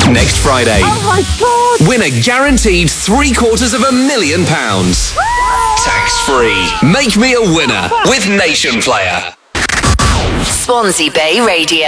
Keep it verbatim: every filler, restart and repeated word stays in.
next Friday. Oh my God! Win a guaranteed three quarters of a million pounds. Tax-free. Make me a winner with Nation Player. Swansea Bay Radio.